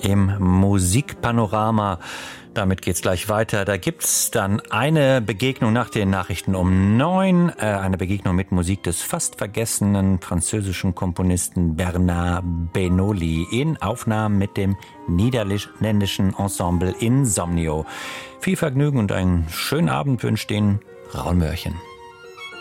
im Musikpanorama. Damit geht's gleich weiter. Da gibt's dann eine Begegnung nach den Nachrichten um 9. Eine Begegnung mit Musik des fast vergessenen französischen Komponisten Bernard Benoli in Aufnahmen mit dem niederländischen Ensemble Insomnio. Viel Vergnügen und einen schönen Abend wünscht Ihnen Raul Mörchen.